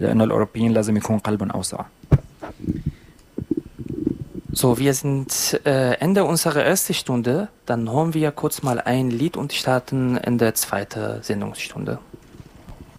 لأن الأوروبيين لازم يكون قلبهم أوسع. So, wir sind Ende unserer ersten Stunde. Dann hören wir kurz mal ein Lied und starten in der zweiten Sendungsstunde.